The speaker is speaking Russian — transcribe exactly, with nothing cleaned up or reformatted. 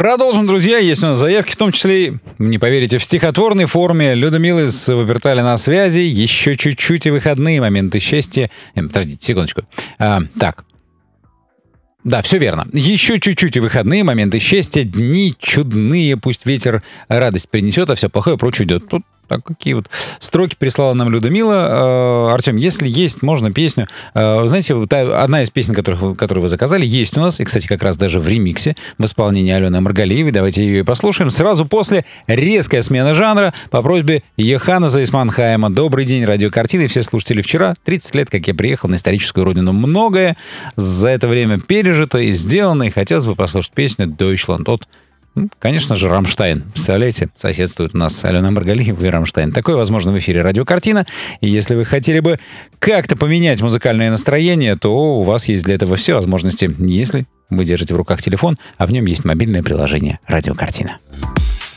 Продолжим, друзья. Есть у нас заявки, в том числе, не поверите, в стихотворной форме. Людмила из Ваперталя на связи. Еще чуть-чуть и выходные моменты счастья. Э, подождите, секундочку. А, так. Да, все верно. Еще чуть-чуть и выходные моменты счастья. Дни чудные, пусть ветер радость принесет, а все плохое прочь уйдет. Тут так, какие вот строки прислала нам Людмила. Э, Артем, если есть, можно песню. Э, знаете, вот одна из песен, которых, которую вы заказали, есть у нас. И, кстати, как раз даже в ремиксе в исполнении Алены Маргалиевой. Давайте ее и послушаем. Сразу после резкая смена жанра по просьбе Йоханнеса из Манхайма. Добрый день, радиокартины. Все слушатели, вчера тридцать лет, как я приехал на историческую родину. Многое за это время пережито и сделано. И хотелось бы послушать песню «Deutschland» от, конечно же, «Рамштайн». Представляете, соседствует у нас Алена Маргалиева и «Рамштайн». Такое возможно в эфире «Радиокартина». И если вы хотели бы как-то поменять музыкальное настроение, то у вас есть для этого все возможности, если вы держите в руках телефон, а в нем есть мобильное приложение «Радиокартина».